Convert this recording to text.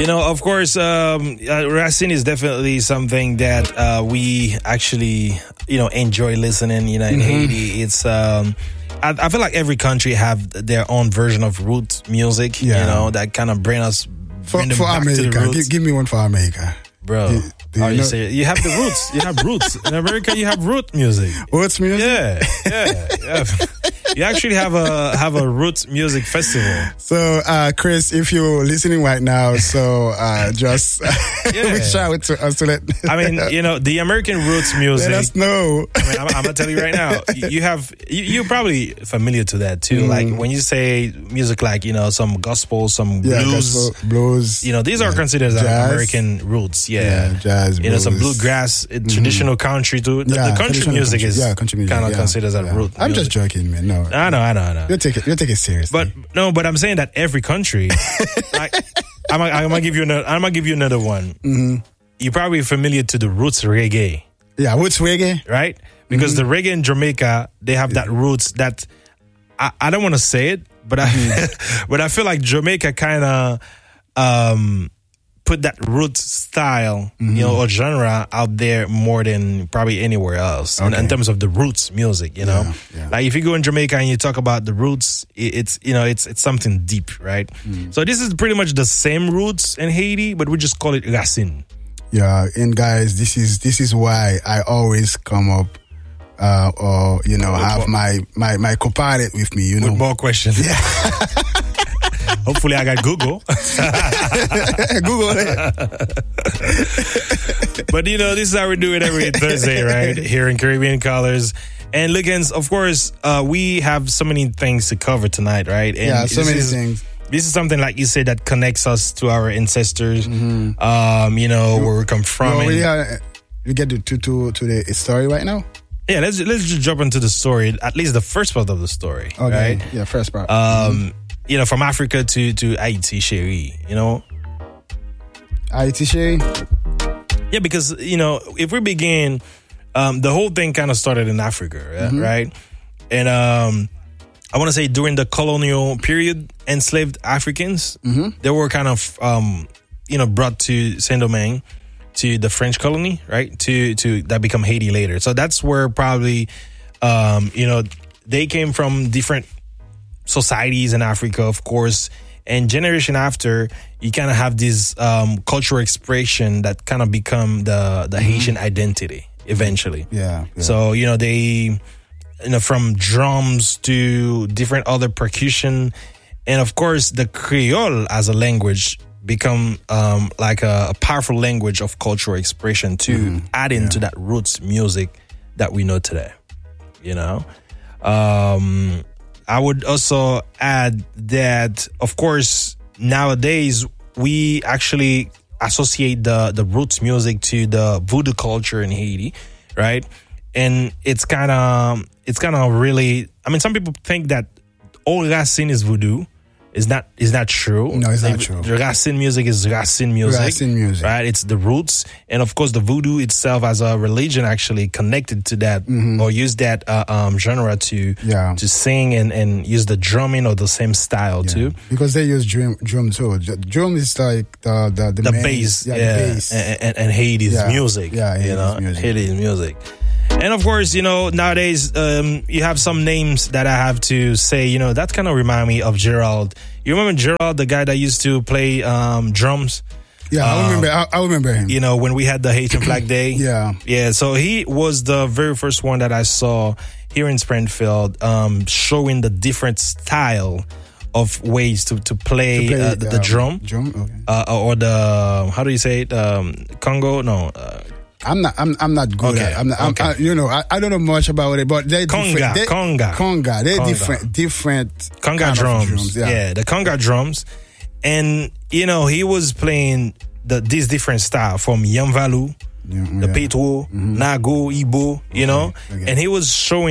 Of course, Racine is definitely something that we actually, enjoy listening. In Haiti, it's. I feel like every country have their own version of roots music. That kind of bring us for back America. to the roots. Give me one for America, bro. You you have the roots. You have roots in America. You have root music. Roots music. Yeah. You actually have a roots music festival. So, Chris, if you're listening right now, just reach out to us to let. The American roots music. Let us know. I'm gonna tell you right now. You're probably familiar to that too. Like when you say music, like some gospel, some blues. These are considered jazz. American roots. Yeah, jazz. Blues. Some bluegrass, traditional country too. The country music is kind of considered as a root. I'm just joking, man. No. I know. You take it seriously. But I'm saying that every country. I'm gonna give you another one. Mm-hmm. You're probably familiar to the roots reggae. Yeah, roots reggae, right? Because the reggae in Jamaica, they have that roots that I don't want to say it, but I feel like Jamaica kind of put that root style, or genre out there more than probably anywhere else in terms of the roots music, Like if you go in Jamaica and you talk about the roots, it's something deep, right? So this is pretty much the same roots in Haiti, but we just call it Racine. Yeah, and guys, this is why I always come up have my co-pilot with me, With more questions. Yeah. Hopefully I got Google. Google it. But this is how we do it every Thursday, right? Here in Caribbean Colors. And Liggins, of course, we have so many things to cover tonight, right? And so many things. This is something, like you said, that connects us to our ancestors, where we come from. We get to the story right now? Yeah, let's just jump into the story, at least the first part of the story, okay. Right? Yeah, first part. From Africa to Haiti, chérie, Haiti, chérie? Yeah, because, if we begin, the whole thing kind of started in Africa, right? And I want to say during the colonial period, enslaved Africans, they were kind of, brought to Saint-Domingue, to the French colony, right? To that become Haiti later. So that's where probably, they came from different societies in Africa, of course, and generation after, you kind of have this cultural expression that kind of become the Haitian identity eventually. Yeah. So they, from drums to different other percussion, and of course the Creole as a language become like a powerful language of cultural expression to add into that roots music that we know today. I would also add that, of course, nowadays we actually associate the roots music to the voodoo culture in Haiti, right? And it's kind of really, some people think that all Racine is voodoo. Is not true. No, it's not true. Racine music is Racine music. Racine music. Right? It's the roots. And of course, the voodoo itself as a religion actually connected to that or use that genre to sing and use the drumming or the same style too. Because they use drum too. Drum is like the bass. The bass. And Haiti's music. Yeah, Haiti's music. And of course, nowadays, you have some names that I have to say, that kind of remind me of Gerald. You remember Gerald, the guy that used to play drums? Yeah, I remember him. When we had the Haitian Flag Day. Yeah. So he was the very first one that I saw here in Springfield, showing the different style of ways to play the drum. Okay. Or the, how do you say it? Congo? No. I'm not good at it. I don't know much about it, but they're Conga. They're different Conga drums. Yeah, the Conga drums. And, he was playing these different style from Yamvalu, the Petro, Nago, Ibo, and he was showing